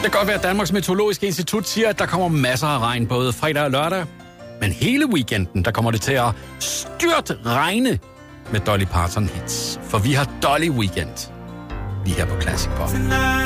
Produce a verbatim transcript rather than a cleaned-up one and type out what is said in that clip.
kan godt være, at Danmarks Meteorologiske Institut siger, at der kommer masser af regn både fredag og lørdag. Men hele weekenden, der kommer det til at styrt regne med Dolly Parton hits. For vi har Dolly Weekend lige her på Classic Pop.